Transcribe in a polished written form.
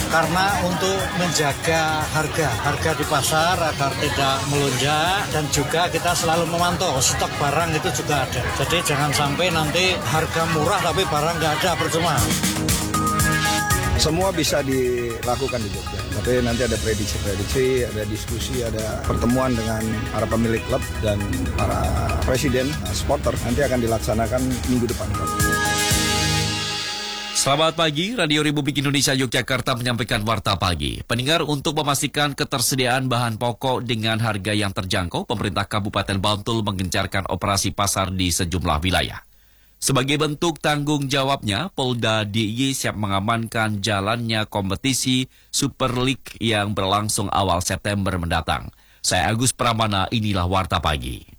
karena untuk menjaga harga di pasar agar tidak melonjak, dan juga kita selalu memantau stok barang itu juga ada. Jadi jangan sampai nanti harga murah tapi barang nggak ada, percuma. Semua bisa dilakukan di Jogja. Tapi nanti ada prediksi, ada diskusi, ada pertemuan dengan para pemilik klub dan para presiden, supporter. Nanti akan dilaksanakan minggu depan. Selamat pagi, Radio Republik Indonesia Yogyakarta menyampaikan Warta Pagi. Pendengar, untuk memastikan ketersediaan bahan pokok dengan harga yang terjangkau, pemerintah Kabupaten Bantul menggencarkan operasi pasar di sejumlah wilayah. Sebagai bentuk tanggung jawabnya, Polda DIY siap mengamankan jalannya kompetisi Super League yang berlangsung awal September mendatang. Saya Agus Pramana, inilah Warta Pagi.